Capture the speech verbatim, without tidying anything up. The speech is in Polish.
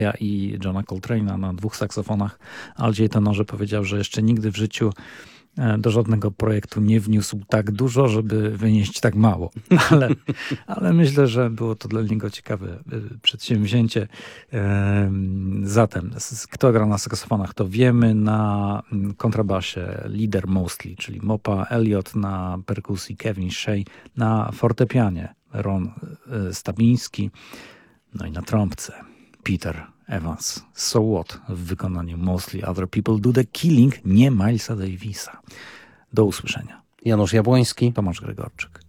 i Johna Coltrane'a na dwóch saksofonach. Al J. Tenorze powiedział, że jeszcze nigdy w życiu do żadnego projektu nie wniósł tak dużo, żeby wynieść tak mało. Ale, ale myślę, że było to dla niego ciekawe przedsięwzięcie. Zatem, kto gra na saksofonach, to wiemy. Na kontrabasie lider Mosley, czyli Mopa Elliott, na perkusji Kevin Shea, na fortepianie Ron Stabiński, no i na trąbce Peter Evans. So What w wykonaniu Mostly Other People Do The Killing, nie Milesa Davisa. Do usłyszenia. Janusz Jabłoński, Tomasz Gregorczyk.